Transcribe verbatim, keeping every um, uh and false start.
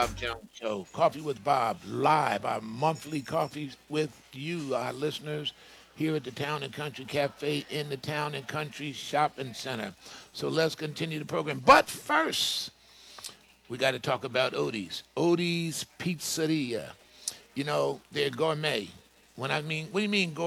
Bob Jones Show. Coffee with Bob, live, our monthly coffee with you, our listeners, here at the Town and Country Cafe in the Town and Country Shopping Center. So let's continue the program. But first, we got to talk about Odie's. Odie's Pizzeria. You know, they're gourmet. When I mean, what do you mean gourmet?